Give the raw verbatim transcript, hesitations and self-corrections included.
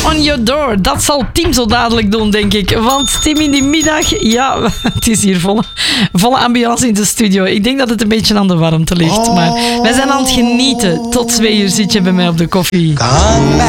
on your door. Dat zal Tim zo dadelijk doen, denk ik. Want Tim in die middag, ja, het is hier volle, volle ambiance in de studio. Ik denk dat het een beetje aan de warmte ligt. Maar wij zijn aan het genieten. Tot twee uur zit je bij mij op de koffie.